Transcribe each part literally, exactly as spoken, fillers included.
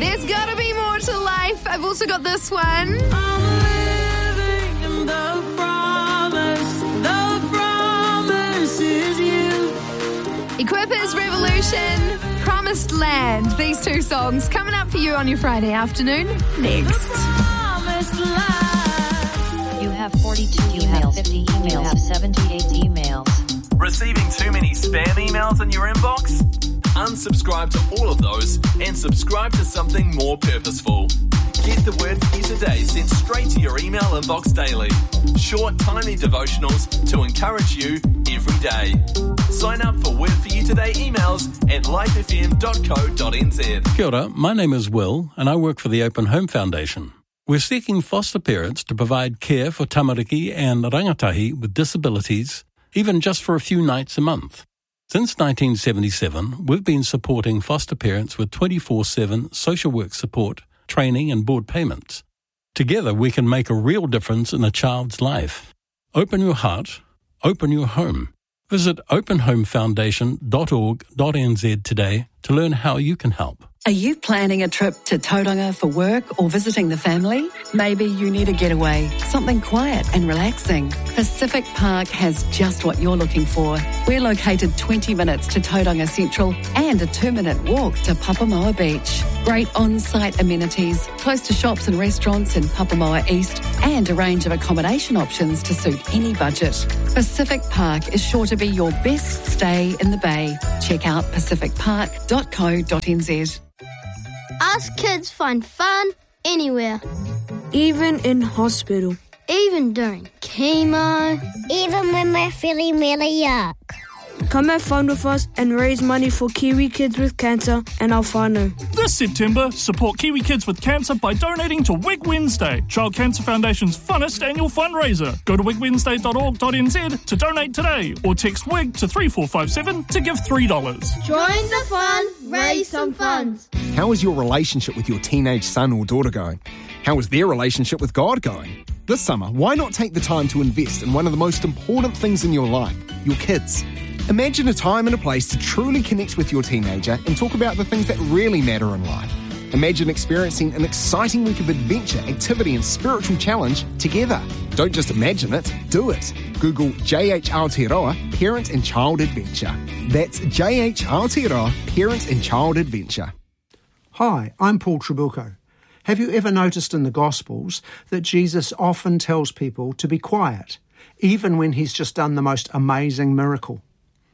There's gotta be more to life. I've also got this one. I'm living in the promise. The promise is you. Equippers Revolution, Promised Land. These two songs coming up for you on your Friday afternoon. Next. Promised land. You have forty-two emails, you have fifty emails, you have seventy-eight emails. Receiving too many spam emails in your inbox? Unsubscribe to all of those and subscribe to something more purposeful. Get the Word for You Today sent straight to your email inbox daily. Short, tiny devotionals to encourage you every day. Sign up for Word for You Today emails at life f m dot co dot n z. Kia ora, my name is Will and I work for the Open Home Foundation. We're seeking foster parents to provide care for tamariki and rangatahi with disabilities, even just for a few nights a month. Since nineteen seventy-seven, we've been supporting foster parents with twenty-four seven social work support, training and board payments. Together we can make a real difference in a child's life. Open your heart, open your home. Visit open home foundation dot org dot n z today to learn how you can help. Are you planning a trip to Tauranga for work or visiting the family? Maybe you need a getaway, something quiet and relaxing. Pacific Park has just what you're looking for. We're located twenty minutes to Tauranga Central and a two-minute walk to Papamoa Beach. Great on-site amenities, close to shops and restaurants in Papamoa East, and a range of accommodation options to suit any budget. Pacific Park is sure to be your best stay in the Bay. Check out pacific park dot co dot n z. Us kids find fun anywhere. Even in hospital. Even during chemo. Even when we're feeling really yuck. Come have fun with us and raise money for Kiwi Kids with Cancer and our whānau. This September, support Kiwi Kids with Cancer by donating to Wig Wednesday, Child Cancer Foundation's funnest annual fundraiser. Go to wig wednesday dot org dot n z to donate today or text WIG to three four five seven to give three dollars. Join the fun, raise some funds. How is your relationship with your teenage son or daughter going? How is their relationship with God going? This summer, why not take the time to invest in one of the most important things in your life, your kids? Imagine a time and a place to truly connect with your teenager and talk about the things that really matter in life. Imagine experiencing an exciting week of adventure, activity and spiritual challenge together. Don't just imagine it, do it. Google J H Aotearoa Parent and Child Adventure. That's J H Aotearoa Parent and Child Adventure. Hi, I'm Paul Trabucco. Have you ever noticed in the Gospels that Jesus often tells people to be quiet, even when he's just done the most amazing miracle?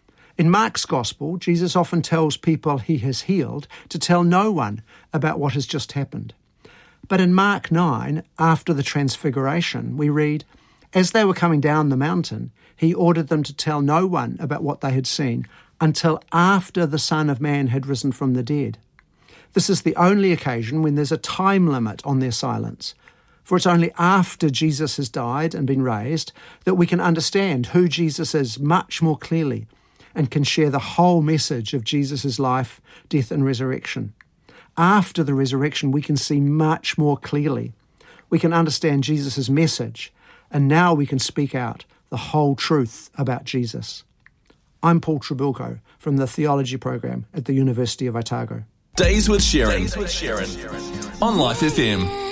In Mark's Gospel, Jesus often tells people he has healed to tell no one about what has just happened. But in Mark nine, after the Transfiguration, we read, as they were coming down the mountain, he ordered them to tell no one about what they had seen until after the Son of Man had risen from the dead. This is the only occasion when there's a time limit on their silence, for it's only after Jesus has died and been raised that we can understand who Jesus is much more clearly and can share the whole message of Jesus' life, death and resurrection. After the resurrection, we can see much more clearly. We can understand Jesus' message, and now we can speak out the whole truth about Jesus. I'm Paul Trabucco from the Theology Program at the University of Otago. Days with Sharon, Days with Sharon. On Life F M.